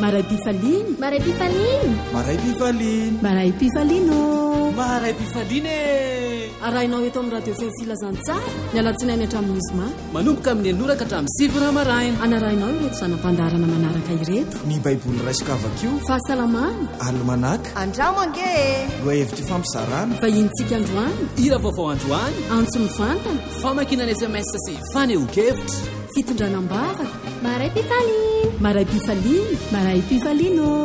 Maray Pifaliny. Maray Pifaliny. Maray Pifaliny. Maray Pifalino. Maray Pifaliny. Arahinao eto amin'ny radio feo filazantsara ny alatsinainy hatramin'ny izoma manomboka amin'ny anoraka hatramin'ny 7 maraina. anarahinao ireto zanam-pandarana manaraka ireto: ny baiboly raisikavakio, fahasalamana, almanaka, andramo ange, loa hevitra fampizarana, vahintsika androany, Hira vaovao androany, antso mivantana, famakinana SMS sy fanehoan-kevitra, fitondranam-bavaka. Maray Pifaliny. Maray Pifaliny. Maray Pifalino.